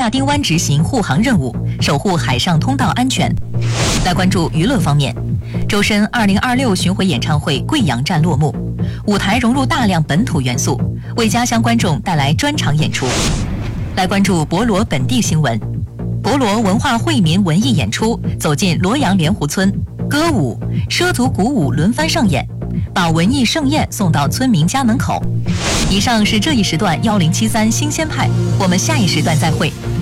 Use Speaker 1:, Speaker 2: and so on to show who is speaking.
Speaker 1: 亚丁湾执行护航任务，守护海上通道安全。来关注娱乐方面，周深2026巡回演唱会贵阳站落幕，舞台融入大量本土元素，为家乡观众带来专场演出。来关注博罗本地新闻，博罗文化惠民文艺演出走进罗阳莲湖村，歌舞、畲族鼓舞轮番上演，把文艺盛宴送到村民家门口。以上是这一时段1073新鲜派，我们下一时段再会。